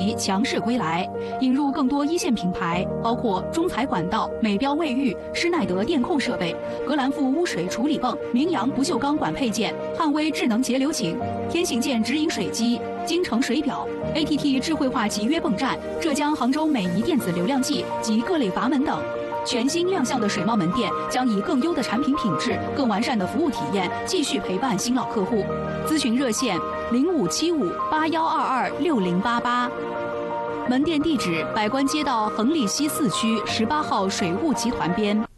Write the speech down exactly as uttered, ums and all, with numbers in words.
级强势归来，引入更多一线品牌，包括中材管道、美标卫浴、施耐德电控设备、格兰富污水处理泵、明阳不锈钢管配件、汉威智能节流井、天行健直饮水机、京城水表、A T T 智慧化集约泵站、浙江杭州美仪电子流量计及各类阀门等。全新亮相的水贸门店将以更优的产品品质、更完善的服务体验，继续陪伴新老客户。咨询热线零五七五八幺二二六零八八，门店地址：百官街道恒利西四区十八号水务集团边。